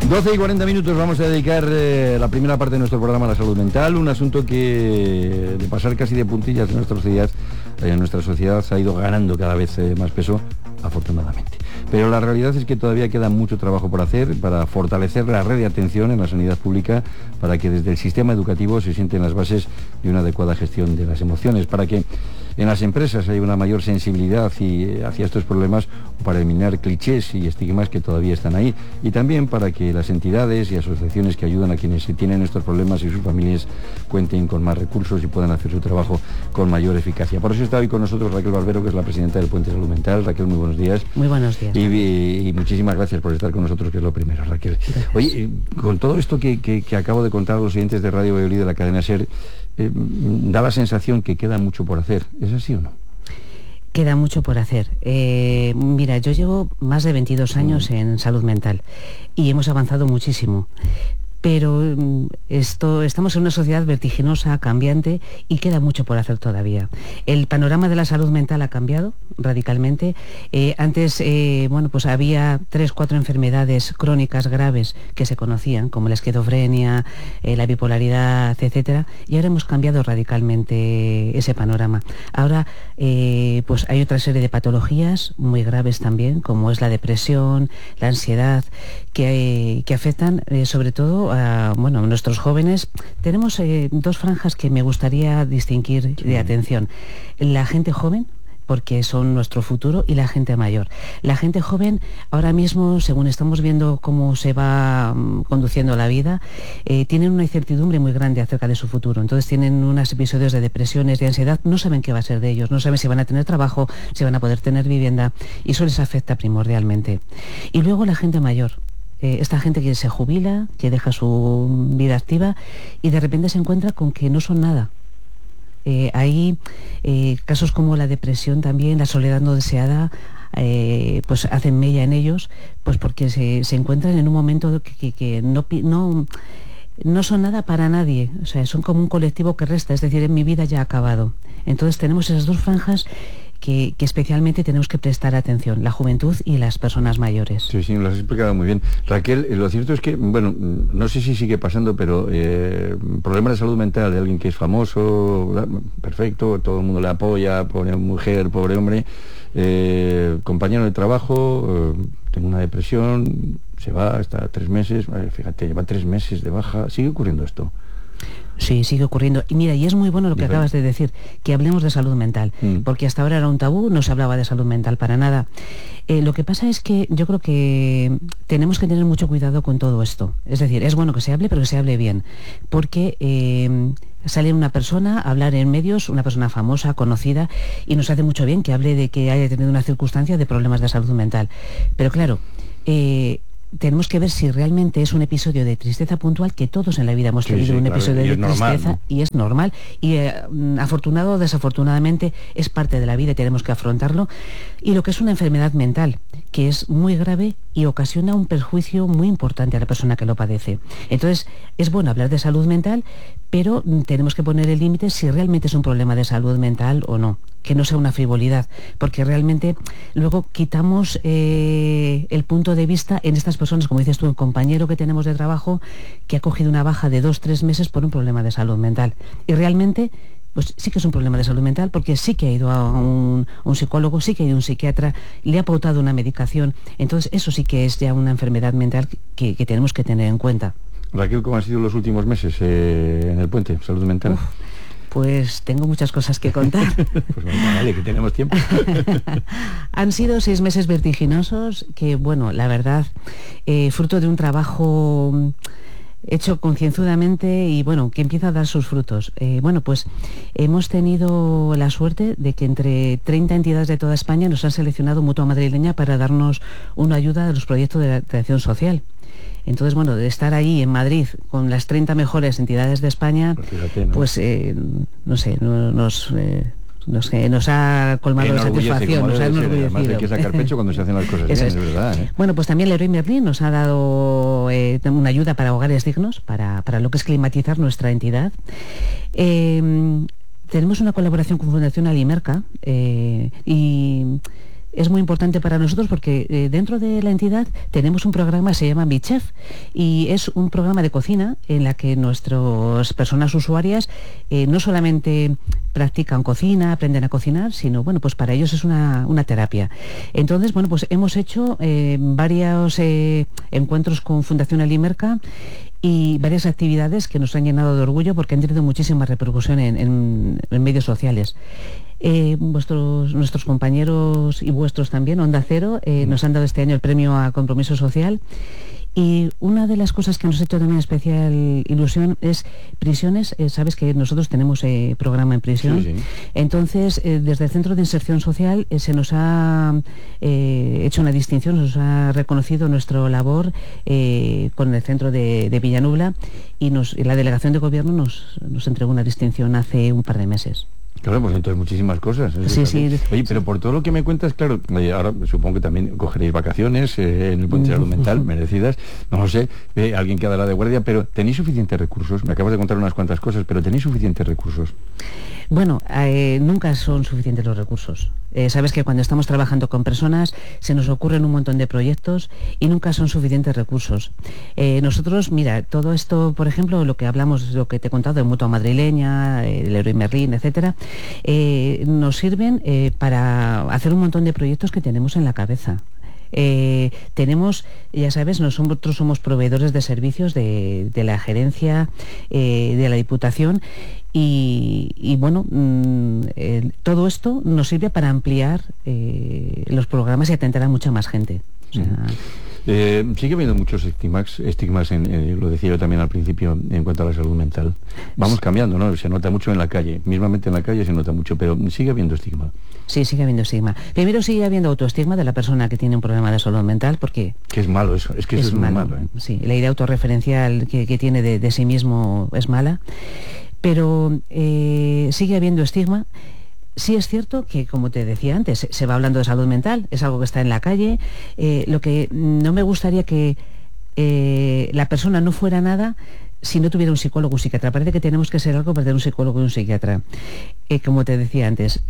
12:40, vamos a dedicar la primera parte de nuestro programa a la salud mental, un asunto que de pasar casi de puntillas en nuestra sociedad ha ido ganando cada vez más peso, afortunadamente. Pero la realidad es que todavía queda mucho trabajo por hacer para fortalecer la red de atención en la sanidad pública, para que desde el sistema educativo se sienten las bases de una adecuada gestión de las emociones, para que en las empresas hay una mayor sensibilidad hacia estos problemas, para eliminar clichés y estigmas que todavía están ahí, y también para que las entidades y asociaciones que ayudan a quienes tienen estos problemas y sus familias cuenten con más recursos y puedan hacer su trabajo con mayor eficacia. Por eso está hoy con nosotros Raquel Barbero, que es la presidenta del Puente Salud Mental. Raquel, muy buenos días. Muy buenos días. Y muchísimas gracias por estar con nosotros, que es lo primero, Raquel. Gracias. Oye, con todo esto que acabo de contar a los oyentes de Radio Valladolid de la cadena SER, da la sensación que queda mucho por hacer. ¿Es así o no? Queda mucho por hacer. Mira, yo llevo más de 22 años en salud mental y hemos avanzado muchísimo. Pero estamos en una sociedad vertiginosa, cambiante, y queda mucho por hacer todavía. El panorama de la salud mental ha cambiado radicalmente. Antes, pues había 3 o 4 enfermedades crónicas graves que se conocían, como la esquizofrenia, la bipolaridad, etcétera, y ahora hemos cambiado radicalmente ese panorama. Ahora, pues hay otra serie de patologías muy graves también, como es la depresión, la ansiedad, que afectan sobre todo a nuestros jóvenes. Tenemos 2 franjas que me gustaría distinguir de atención. La gente joven, porque son nuestro futuro, y la gente mayor. La gente joven, ahora mismo, según estamos viendo cómo se va conduciendo la vida, tienen una incertidumbre muy grande acerca de su futuro. Entonces tienen unos episodios de depresiones, de ansiedad, no saben qué va a ser de ellos, no saben si van a tener trabajo, si van a poder tener vivienda, y eso les afecta primordialmente. Y luego la gente mayor. Esta gente que se jubila, que deja su vida activa y de repente se encuentra con que no son nada. Hay casos como la depresión también, la soledad no deseada, pues hacen mella en ellos, pues porque se encuentran en un momento que no son nada para nadie. O sea, son como un colectivo que resta, es decir, en mi vida ya ha acabado. Entonces tenemos esas 2 franjas que especialmente tenemos que prestar atención, la juventud y las personas mayores. Sí, lo has explicado muy bien. Raquel, lo cierto es que, no sé si sigue pasando, pero problemas de salud mental de alguien que es famoso, perfecto, todo el mundo le apoya, pobre mujer, pobre hombre, compañero de trabajo, tengo una depresión, se va hasta 3 meses, fíjate, lleva 3 meses de baja. ¿Sigue ocurriendo esto? Sí, sigue ocurriendo. Y mira, y es muy bueno lo que acabas de decir, que hablemos de salud mental, porque hasta ahora era un tabú, no se hablaba de salud mental para nada. Lo que pasa es que yo creo que tenemos que tener mucho cuidado con todo esto. Es decir, es bueno que se hable, pero que se hable bien, porque sale una persona a hablar en medios, una persona famosa, conocida, y nos hace mucho bien que hable de que haya tenido una circunstancia de problemas de salud mental. Pero claro, tenemos que ver si realmente es un episodio de tristeza puntual, que todos en la vida hemos tenido un episodio de tristeza, normal, ¿no? Y es normal, y afortunado o desafortunadamente es parte de la vida y tenemos que afrontarlo. Y lo que es una enfermedad mental, que es muy grave y ocasiona un perjuicio muy importante a la persona que lo padece. Entonces, es bueno hablar de salud mental, pero tenemos que poner el límite si realmente es un problema de salud mental o no, que no sea una frivolidad, porque realmente luego quitamos el punto de vista en estas personas, como dices tú, un compañero que tenemos de trabajo que ha cogido una baja de 2-3 meses por un problema de salud mental. Y realmente, pues sí que es un problema de salud mental, porque sí que ha ido a un psicólogo, sí que ha ido a un psiquiatra, le ha pautado una medicación. Entonces eso sí que es ya una enfermedad mental que tenemos que tener en cuenta. Raquel, ¿cómo han sido los últimos meses en el Puente Salud Mental? Pues tengo muchas cosas que contar. Pues vale, que tenemos tiempo. Han sido 6 meses vertiginosos que, la verdad, fruto de un trabajo hecho concienzudamente y, que empieza a dar sus frutos. Pues hemos tenido la suerte de que entre 30 entidades de toda España nos han seleccionado Mutua Madrileña para darnos una ayuda de los proyectos de acción social. Entonces, de estar ahí en Madrid con las 30 mejores entidades de España, pues no sé, nos ha colmado de satisfacción, nos ha enorgullecido. Además hay que sacar pecho cuando se hacen las cosas bien, es verdad. Pues también Leroy Merlin nos ha dado una ayuda para hogares dignos, para lo que es climatizar nuestra entidad. Tenemos una colaboración con Fundación Alimerca y es muy importante para nosotros porque dentro de la entidad tenemos un programa que se llama Mi Chef y es un programa de cocina en la que nuestras personas usuarias no solamente practican cocina, aprenden a cocinar, sino bueno, pues para ellos es una terapia. Entonces, bueno, pues hemos hecho varios encuentros con Fundación Alimerca y varias actividades que nos han llenado de orgullo porque han tenido muchísima repercusión en medios sociales. Nuestros compañeros y vuestros también, Onda Cero, nos han dado este año el premio a Compromiso Social. Y una de las cosas que nos ha hecho también especial ilusión es prisiones. Sabes que nosotros tenemos programa en prisión. Sí, sí. Entonces, desde el Centro de Inserción Social se nos ha hecho una distinción, nos ha reconocido nuestra labor con el centro de Villanubla y la delegación de gobierno nos entregó una distinción hace un par de meses. Claro, pues entonces muchísimas cosas. Sí, sí. Oye, pero por todo lo que me cuentas, claro, ahora supongo que también cogeréis vacaciones en el Puente de Salud Mental, merecidas, no lo sé, alguien quedará de guardia, pero ¿tenéis suficientes recursos? Me acabas de contar unas cuantas cosas, pero ¿tenéis suficientes recursos? Bueno, nunca son suficientes los recursos. Sabes que cuando estamos trabajando con personas se nos ocurren un montón de proyectos y nunca son suficientes recursos. Nosotros, mira, todo esto, por ejemplo, lo que hablamos, lo que te he contado de Mutua Madrileña, el Leroy Merlin, etcétera, nos sirven para hacer un montón de proyectos que tenemos en la cabeza. Tenemos, ya sabes, nosotros somos proveedores de servicios de la gerencia de la Diputación y bueno, todo esto nos sirve para ampliar los programas y atender a mucha más gente. O sea, sigue habiendo muchos estigmas lo decía yo también al principio, en cuanto a la salud mental. Vamos cambiando, ¿no? Se nota mucho en la calle, mismamente en la calle se nota mucho, pero sigue habiendo estigma. Sí, sigue habiendo estigma. Primero sigue habiendo autoestigma de la persona que tiene un problema de salud mental, porque... Que es malo eso, es que eso es muy malo. Sí, la idea autorreferencial que tiene de sí mismo es mala, pero sigue habiendo estigma. Sí es cierto que, como te decía antes, se va hablando de salud mental, es algo que está en la calle. Lo que no me gustaría que la persona no fuera nada si no tuviera un psicólogo o un psiquiatra. Parece que tenemos que ser algo para tener un psicólogo y un psiquiatra. Como te decía antes,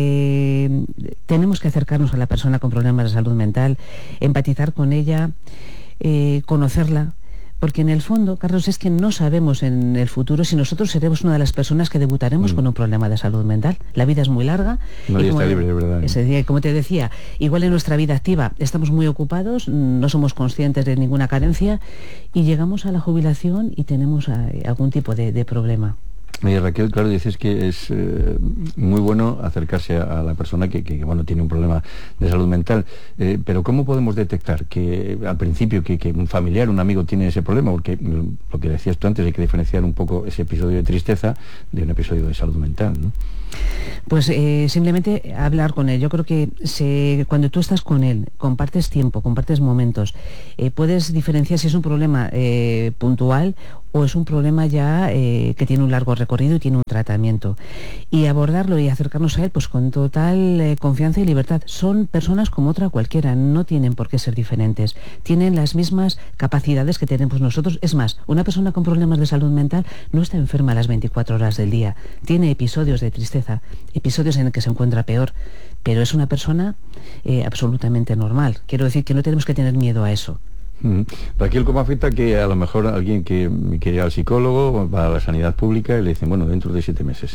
tenemos que acercarnos a la persona con problemas de salud mental, empatizar con ella, conocerla. Porque en el fondo, Carlos, es que no sabemos en el futuro si nosotros seremos una de las personas que debutaremos con un problema de salud mental. La vida es muy larga. Nadie está libre, de verdad. Como te decía, igual en nuestra vida activa estamos muy ocupados, no somos conscientes de ninguna carencia y llegamos a la jubilación y tenemos algún tipo de problema. Raquel, claro, dices que es muy bueno acercarse a la persona que bueno, tiene un problema de salud mental, pero ¿cómo podemos detectar que al principio que un familiar, un amigo tiene ese problema? Porque lo que decías tú antes, hay que diferenciar un poco ese episodio de tristeza de un episodio de salud mental, ¿no? Pues simplemente hablar con él. Yo creo que cuando tú estás con él, compartes tiempo, compartes momentos, puedes diferenciar si es un problema puntual o es un problema ya que tiene un largo recorrido y tiene un tratamiento. Y abordarlo y acercarnos a él pues con total confianza y libertad. Son personas como otra cualquiera, no tienen por qué ser diferentes. Tienen las mismas capacidades que tenemos nosotros. Es más, una persona con problemas de salud mental no está enferma las 24 horas del día. Tiene episodios de tristeza, episodios en el que se encuentra peor, pero es una persona absolutamente normal. Quiero decir que no tenemos que tener miedo a eso. Raquel, ¿cómo afecta que a lo mejor alguien que quiere ir al psicólogo va a la sanidad pública y le dicen, bueno, dentro de 7 meses?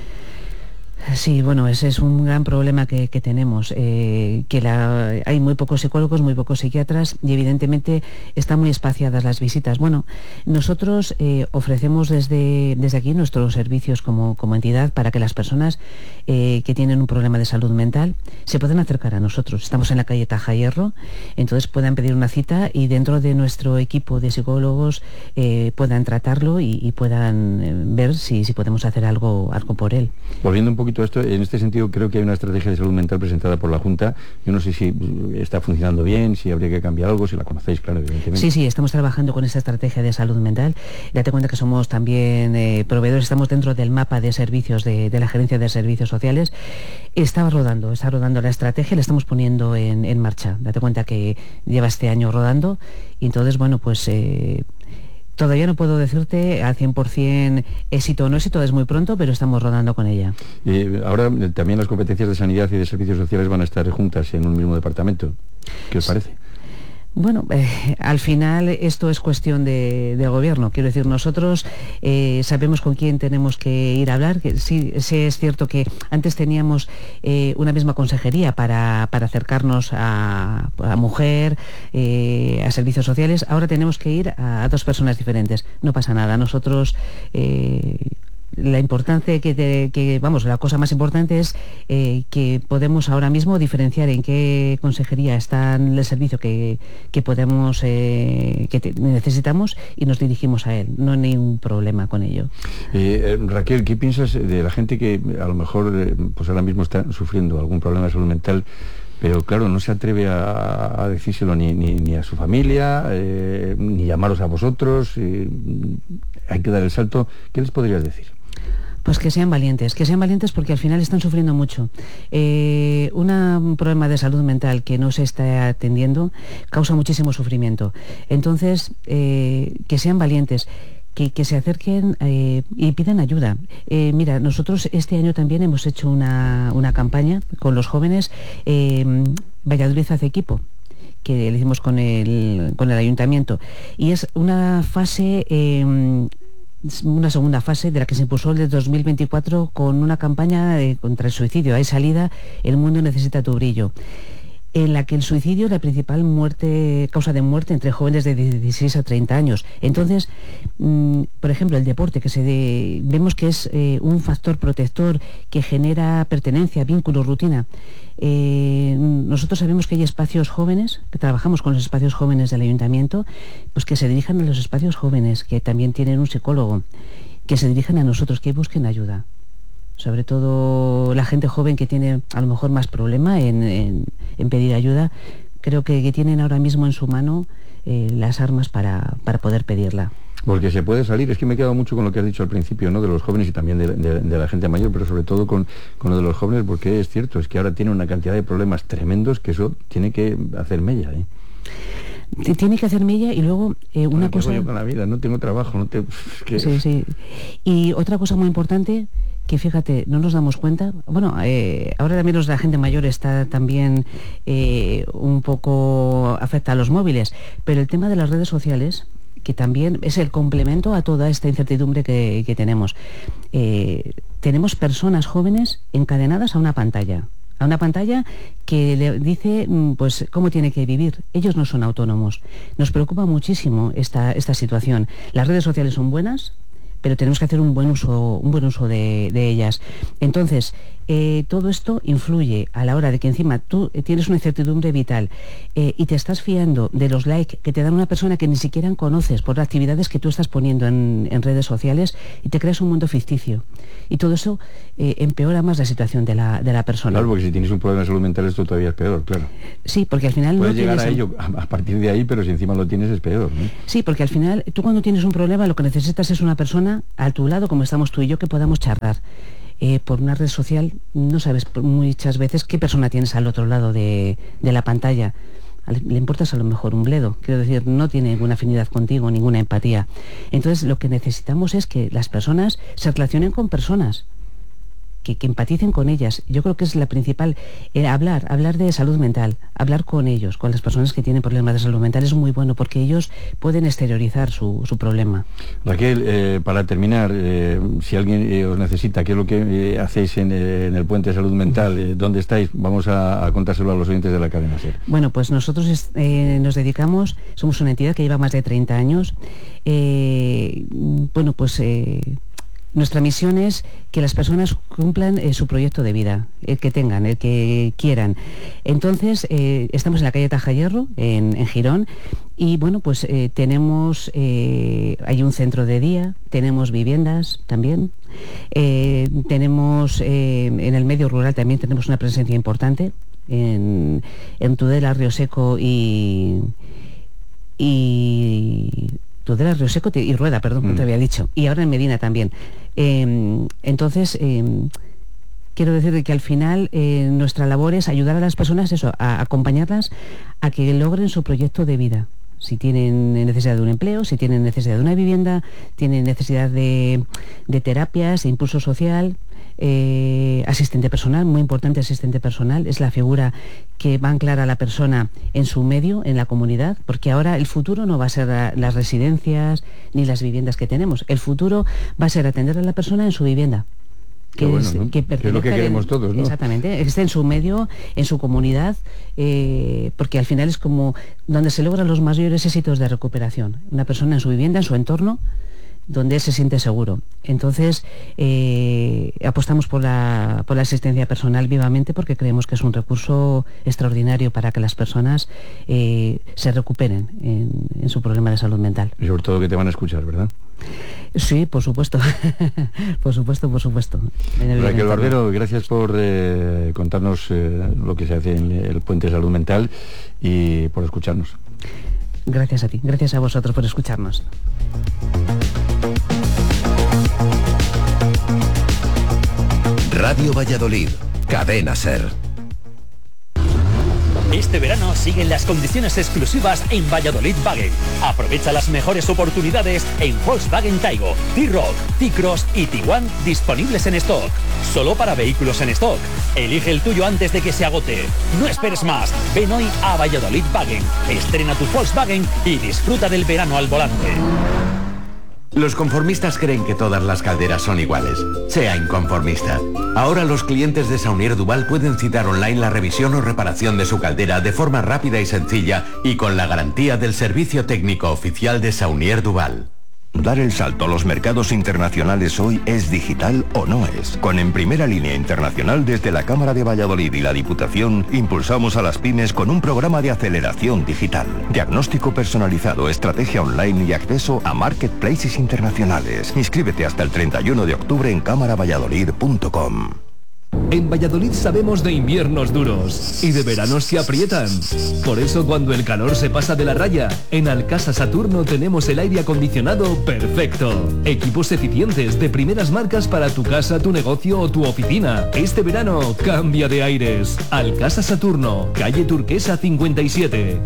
Sí, bueno, ese es un gran problema que tenemos, hay muy pocos psicólogos, muy pocos psiquiatras y evidentemente están muy espaciadas las visitas. Bueno, nosotros ofrecemos desde aquí nuestros servicios como entidad para que las personas que tienen un problema de salud mental se puedan acercar a nosotros. Estamos en la calle Taja Hierro, entonces puedan pedir una cita y dentro de nuestro equipo de psicólogos puedan tratarlo y puedan ver si podemos hacer algo por él. Volviendo un poquito a esto, en este sentido creo que hay una estrategia de salud mental presentada por la Junta. Yo no sé si está funcionando bien, si habría que cambiar algo, si la conocéis, claro, evidentemente. Sí, estamos trabajando con esta estrategia de salud mental. Date cuenta que somos también proveedores, estamos dentro del mapa de servicios de la Gerencia de Servicios Sociales. Está rodando la estrategia, la estamos poniendo en marcha. Date cuenta que lleva este año rodando y entonces, bueno, pues Todavía no puedo decirte al 100% éxito o no éxito, es muy pronto, pero estamos rodando con ella. Ahora también las competencias de sanidad y de servicios sociales van a estar juntas en un mismo departamento. ¿Qué os parece? Bueno, al final esto es cuestión de gobierno. Quiero decir, nosotros sabemos con quién tenemos que ir a hablar. Que sí es cierto que antes teníamos una misma consejería para acercarnos a mujer, a servicios sociales. Ahora tenemos que ir a dos personas diferentes. No pasa nada. Nosotros... la importancia la cosa más importante es que podemos ahora mismo diferenciar en qué consejería está el servicio que podemos necesitamos y nos dirigimos a él. No hay ningún problema con ello. Raquel, ¿qué piensas de la gente que a lo mejor pues ahora mismo está sufriendo algún problema de salud mental, pero claro, no se atreve a decírselo ni a su familia, ni llamaros a vosotros? Hay que dar el salto. ¿Qué les podrías decir? Pues que sean valientes porque al final están sufriendo mucho. Un problema de salud mental que no se está atendiendo causa muchísimo sufrimiento. Entonces, que sean valientes, que se acerquen y pidan ayuda. Mira, nosotros este año también hemos hecho una campaña con los jóvenes, Valladolid hace equipo, que le hicimos con el ayuntamiento. Y es una fase... una segunda fase de la que se impulsó el de 2024 con una campaña contra el suicidio. Hay salida, el mundo necesita tu brillo, en la que el suicidio es la principal causa de muerte entre jóvenes de 16 a 30 años. Entonces, por ejemplo, el deporte, vemos que es un factor protector que genera pertenencia, vínculo, rutina. Nosotros sabemos que hay espacios jóvenes, que trabajamos con los espacios jóvenes del ayuntamiento, pues que se dirijan a los espacios jóvenes, que también tienen un psicólogo, que se dirijan a nosotros, que busquen ayuda. Sobre todo la gente joven que tiene a lo mejor más problema en pedir ayuda, creo que tienen ahora mismo en su mano las armas para poder pedirla. Porque se puede salir, es que me he quedado mucho con lo que has dicho al principio, ¿no? De los jóvenes y también de la gente mayor, pero sobre todo con lo de los jóvenes, porque es cierto, es que ahora tienen una cantidad de problemas tremendos que eso tiene que hacer mella, ¿eh? Tiene que hacer mella y luego una cosa... ¿Qué hago yo con la vida? No tengo trabajo, Sí. Y otra cosa muy importante, que fíjate, no nos damos cuenta, bueno, ahora también la gente mayor está también un poco afecta a los móviles, pero el tema de las redes sociales, que también es el complemento a toda esta incertidumbre que tenemos. Tenemos personas jóvenes encadenadas a una pantalla que le dice pues cómo tiene que vivir. Ellos no son autónomos. Nos preocupa muchísimo esta situación. Las redes sociales son buenas, pero tenemos que hacer un buen uso de ellas. Entonces, todo esto influye a la hora de que encima tú tienes una incertidumbre vital y te estás fiando de los likes que te dan una persona que ni siquiera conoces por las actividades que tú estás poniendo en redes sociales, y te creas un mundo ficticio. Y todo eso empeora más la situación de la persona. Claro, porque si tienes un problema de salud mental esto todavía es peor, claro. Sí, porque al final puedes llegar a ello a partir de ahí, pero si encima lo tienes es peor, ¿no? Sí, porque al final tú cuando tienes un problema lo que necesitas es una persona a tu lado, como estamos tú y yo, que podamos charlar. Por una red social no sabes muchas veces qué persona tienes al otro lado de la pantalla. Le importas a lo mejor un bledo, quiero decir, no tiene ninguna afinidad contigo, ninguna empatía. Entonces lo que necesitamos es que las personas se relacionen con personas, que empaticen con ellas. Yo creo que es la principal, hablar de salud mental, hablar con ellos, con las personas que tienen problemas de salud mental, es muy bueno porque ellos pueden exteriorizar su problema. Raquel, para terminar, si alguien os necesita, ¿qué es lo que hacéis en el Puente de Salud Mental? ¿Dónde estáis? Vamos a contárselo a los oyentes de la cadena SER. Bueno, pues nosotros nos dedicamos, somos una entidad que lleva más de 30 años. Nuestra misión es que las personas cumplan su proyecto de vida, el que tengan, el que quieran. Entonces, estamos en la calle Taja Hierro, en Girón, y bueno, pues tenemos, hay un centro de día, tenemos viviendas también, tenemos en el medio rural también tenemos una presencia importante, en Tudela, Río Seco y Tudela, Río Seco y Rueda, perdón, te había dicho, y ahora en Medina también. Entonces, quiero decir que al final nuestra labor es ayudar a las personas a acompañarlas a que logren su proyecto de vida. Si tienen necesidad de un empleo, si tienen necesidad de una vivienda, tienen necesidad de terapias, de impulso social. Asistente personal, muy importante asistente personal, es la figura que va a anclar a la persona en su medio, en la comunidad, porque ahora el futuro no va a ser las residencias ni las viviendas que tenemos, el futuro va a ser atender a la persona en su vivienda. Que es lo que queremos todos, ¿no? Exactamente, esté en su medio, en su comunidad, porque al final es como donde se logran los mayores éxitos de recuperación. Una persona en su vivienda, en su entorno, donde él se siente seguro. Entonces, apostamos por la asistencia personal vivamente porque creemos que es un recurso extraordinario para que las personas se recuperen en su problema de salud mental. Y sobre todo que te van a escuchar, ¿verdad? Sí, por supuesto. por supuesto. Raquel Barbero, gracias por contarnos lo que se hace en el Puente Salud Mental y por escucharnos. Gracias a ti, gracias a vosotros por escucharnos. Radio Valladolid, Cadena SER. Este verano siguen las condiciones exclusivas en Valladolid Wagen. Aprovecha las mejores oportunidades en Volkswagen Taigo, T-Roc, T-Cross y Tiguan disponibles en stock. Solo para vehículos en stock. Elige el tuyo antes de que se agote. No esperes más. Ven hoy a Valladolid Wagen. Estrena tu Volkswagen y disfruta del verano al volante. Los conformistas creen que todas las calderas son iguales. Sea inconformista. Ahora los clientes de Saunier Duval pueden citar online la revisión o reparación de su caldera de forma rápida y sencilla y con la garantía del servicio técnico oficial de Saunier Duval. Dar el salto a los mercados internacionales hoy es digital o no es. Con En Primera Línea Internacional desde la Cámara de Valladolid y la Diputación impulsamos a las pymes con un programa de aceleración digital, diagnóstico personalizado, estrategia online y acceso a marketplaces internacionales. Inscríbete hasta el 31 de octubre en cámaravalladolid.com. En Valladolid sabemos de inviernos duros y de veranos que aprietan. Por eso cuando el calor se pasa de la raya, en Alcasa Saturno tenemos el aire acondicionado perfecto. Equipos eficientes de primeras marcas para tu casa, tu negocio o tu oficina. Este verano cambia de aires. Alcasa Saturno, calle Turquesa 57.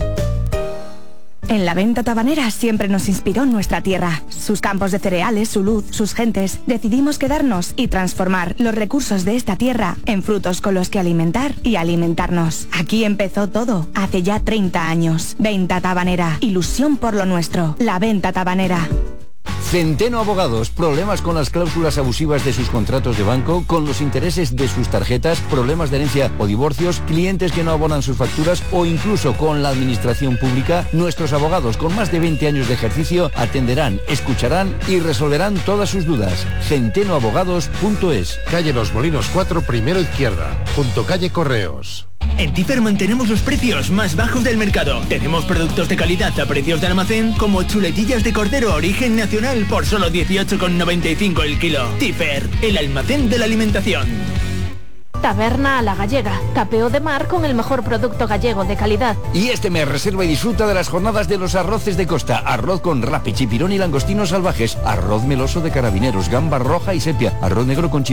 En la venta tabanera siempre nos inspiró nuestra tierra, sus campos de cereales, su luz, sus gentes. Decidimos quedarnos y transformar los recursos de esta tierra en frutos con los que alimentar y alimentarnos. Aquí empezó todo, hace ya 30 años. Venta tabanera, ilusión por lo nuestro. La venta tabanera. Centeno Abogados, problemas con las cláusulas abusivas de sus contratos de banco, con los intereses de sus tarjetas, problemas de herencia o divorcios, clientes que no abonan sus facturas o incluso con la administración pública. Nuestros abogados con más de 20 años de ejercicio atenderán, escucharán y resolverán todas sus dudas. centenoabogados.es. Calle Los Molinos 4, primero izquierda, junto calle Correos. En Tifer mantenemos los precios más bajos del mercado. Tenemos productos de calidad a precios de almacén como chuletillas de cordero origen nacional por solo 18,95 el kilo. Tifer, el almacén de la alimentación. Taberna a la Gallega, tapeo de mar con el mejor producto gallego de calidad. Y este mes reserva y disfruta de las jornadas de los arroces de costa. Arroz con rape, chipirón y langostinos salvajes. Arroz meloso de carabineros, gamba roja y sepia. Arroz negro con